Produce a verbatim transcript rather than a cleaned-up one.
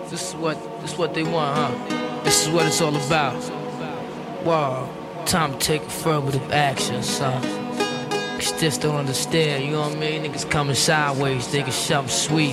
This is what, this is what they want, huh? This is what it's all about. Wow, time to take affirmative action, son. Niggas just don't understand, you know what I mean? Niggas coming sideways, thinking something sweet.